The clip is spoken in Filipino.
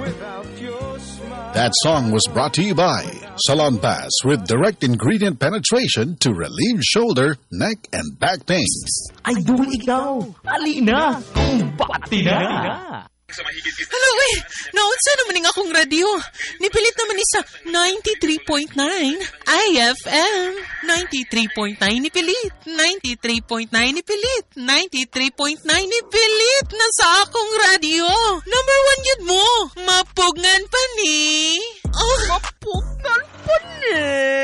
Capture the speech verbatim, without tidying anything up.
That song was brought to you by Salon Pass with direct ingredient penetration to relieve shoulder, neck, and back pains. Idol ikaw! Alina! Kumbati na! Hello, eh! Naunsa naman ng akong radio. Nipilit naman ni sa ninety-three point nine I F M. ninety-three point nine nipilit. ninety-three point nine nipilit. ninety-three point nine nipilit na sa akong radio. Number one yun mo. Mapugngan pa ni. Oh. Mapugngan pa ni.